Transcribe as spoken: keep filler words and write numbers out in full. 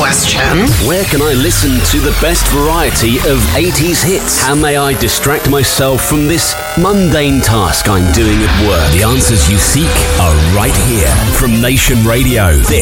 question. Where can I listen to the best variety of eighties hits? How may I distract myself from this mundane task I'm doing at work? The answers you seek are right here from Nation Radio. This